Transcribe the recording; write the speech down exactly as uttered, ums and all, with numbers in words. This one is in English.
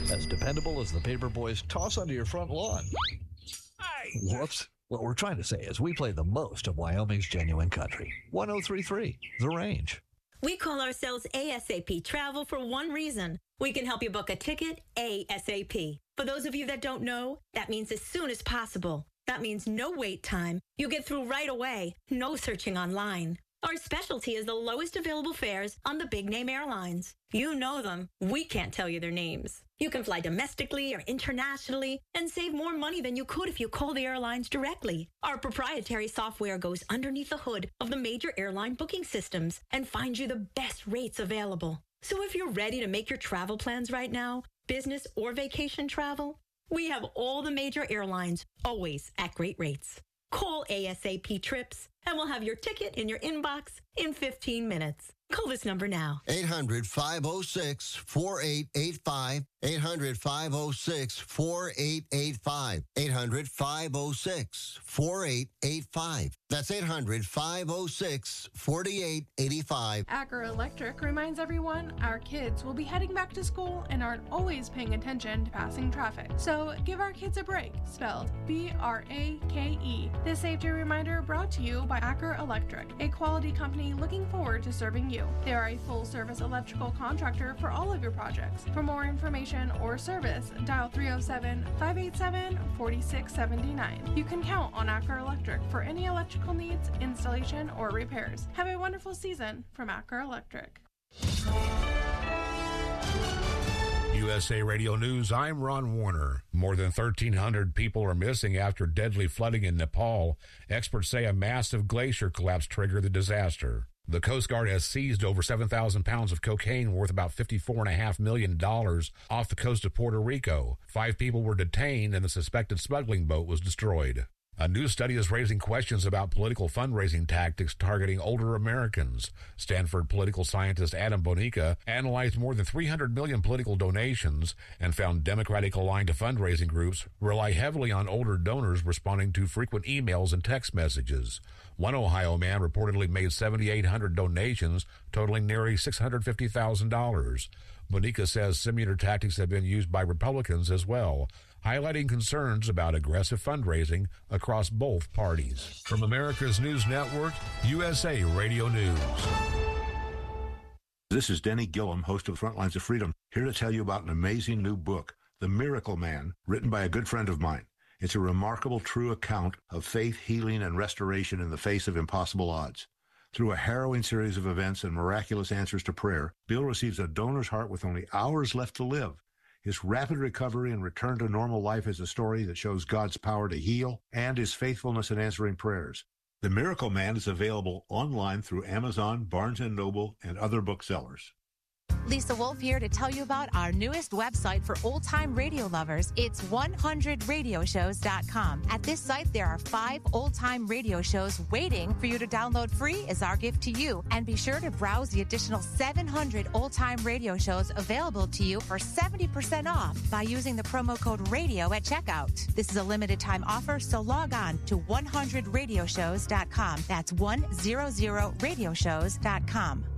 As dependable as the paper boys toss onto your front lawn. Whoops. What we're trying to say is we play the most of Wyoming's genuine country. one oh three point three, The Range. We call ourselves ASAP Travel for one reason. We can help you book a ticket ASAP. For those of you that don't know, that means as soon as possible. That means no wait time. You get through right away. No searching online. Our specialty is the lowest available fares on the big-name airlines. You know them. We can't tell you their names. You can fly domestically or internationally and save more money than you could if you call the airlines directly. Our proprietary software goes underneath the hood of the major airline booking systems and finds you the best rates available. So if you're ready to make your travel plans right now, business or vacation travel, we have all the major airlines, always at great rates. Call ASAP Trips, and we'll have your ticket in your inbox in fifteen minutes. Call this number now. eight hundred, five oh six, four eight eight five. eight hundred, five oh six, four eight eight five. eight hundred, five oh six, four eight eight five. That's eight hundred, five oh six, four eight eight five. Acker Electric reminds everyone our kids will be heading back to school and aren't always paying attention to passing traffic. So give our kids a break, spelled B R A K E. This safety reminder brought to you by Acker Electric, a quality company looking forward to serving you. They are a full-service electrical contractor for all of your projects. For more information or service, dial three oh seven, five eight seven, four six seven nine. You can count on Acker Electric for any electrical needs, installation, or repairs. Have a wonderful season from Acker Electric. U S A Radio News, I'm Ron Warner. More than thirteen hundred people are missing after deadly flooding in Nepal. Experts say a massive glacier collapse triggered the disaster. The Coast Guard has seized over seven thousand pounds of cocaine worth about fifty-four point five million dollars off the coast of Puerto Rico. Five people were detained and the suspected smuggling boat was destroyed. A new study is raising questions about political fundraising tactics targeting older Americans. Stanford political scientist Adam Bonica analyzed more than three hundred million political donations and found Democratic-aligned fundraising groups rely heavily on older donors responding to frequent emails and text messages. One Ohio man reportedly made seven thousand eight hundred donations, totaling nearly six hundred fifty thousand dollars. Bonica says similar tactics have been used by Republicans as well, highlighting concerns about aggressive fundraising across both parties. From America's News Network, U S A Radio News. This is Denny Gillum, host of Frontlines of Freedom, here to tell you about an amazing new book, The Miracle Man, written by a good friend of mine. It's a remarkable, true account of faith, healing, and restoration in the face of impossible odds. Through a harrowing series of events and miraculous answers to prayer, Bill receives a donor's heart with only hours left to live. His rapid recovery and return to normal life is a story that shows God's power to heal and his faithfulness in answering prayers. The Miracle Man is available online through Amazon, Barnes and Noble, and other booksellers. Lisa Wolf here to tell you about our newest website for old-time radio lovers. It's one hundred radio shows dot com. At this site, there are five old-time radio shows waiting for you to download free as our gift to you. And be sure to browse the additional seven hundred old-time radio shows available to you for seventy percent off by using the promo code RADIO at checkout. This is a limited-time offer, so log on to one hundred radio shows dot com. That's one hundred radio shows dot com.